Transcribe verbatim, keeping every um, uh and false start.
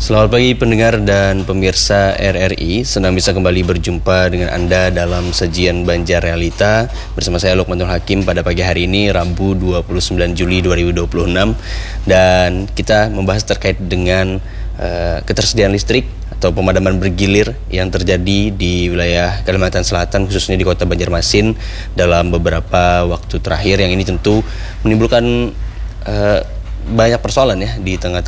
Selamat pagi pendengar dan pemirsa R R I. Senang bisa kembali berjumpa dengan Anda dalam sajian Banjar Realita bersama saya Lukmanul Hakim pada pagi hari ini, Rabu dua puluh sembilan Juli dua ribu dua puluh enam. Dan kita membahas terkait dengan uh, ketersediaan listrik atau pemadaman bergilir yang terjadi di wilayah Kalimantan Selatan, khususnya di kota Banjarmasin dalam beberapa waktu terakhir, yang ini tentu menimbulkan uh, banyak persoalan ya di tengah